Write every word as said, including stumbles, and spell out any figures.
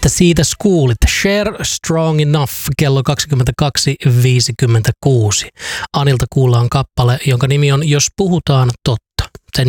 että siitä kuulit. Share Strong Enough kello kaksikymmentäkaksi viisikymmentäkuusi. Anilta kuullaan kappale, jonka nimi on Jos puhutaan totta.